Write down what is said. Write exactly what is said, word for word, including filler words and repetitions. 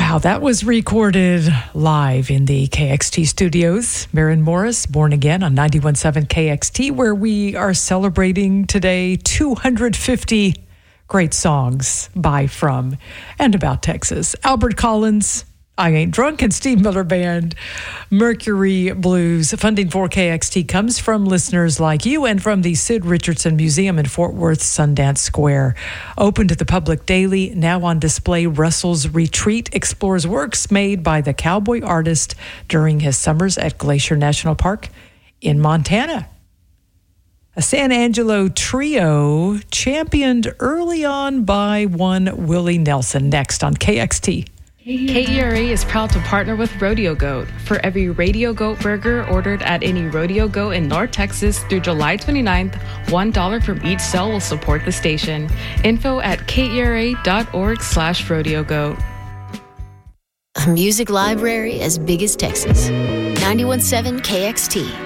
Wow, that was recorded live in the K X T studios. Maren Morris, Born Again on ninety-one point seven K X T, where we are celebrating today two hundred fifty great songs by, from, and about Texas. Albert Collins, I Ain't Drunk, and Steve Miller Band, Mercury Blues. Funding for K X T comes from listeners like you and from the Sid Richardson Museum in Fort Worth Sundance Square. Open to the public daily, now on display, Russell's Retreat explores works made by the cowboy artist during his summers at Glacier National Park in Montana. A San Angelo trio championed early on by one Willie Nelson. Next on K X T. K E R A is proud to partner with Rodeo Goat. For every Rodeo Goat burger ordered at any Rodeo Goat in North Texas through July twenty-ninth, one dollar from each sale will support the station. Info at kera.org slash Rodeo Goat. A music library as big as Texas. ninety-one point seven K X T.